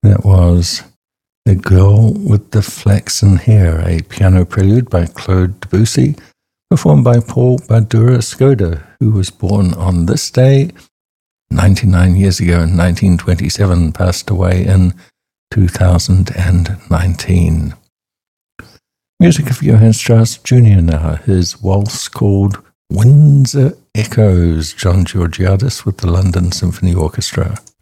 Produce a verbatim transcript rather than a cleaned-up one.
That was The Girl with the Flaxen Hair, a piano prelude by Claude Debussy, performed by Paul Badura Skoda, who was born on this day ninety-nine years ago in nineteen twenty-seven, passed away in two thousand nineteen. Music of Johann Strauss Junior now, his waltz called Windsor Echoes, John Georgiadis with the London Symphony Orchestra.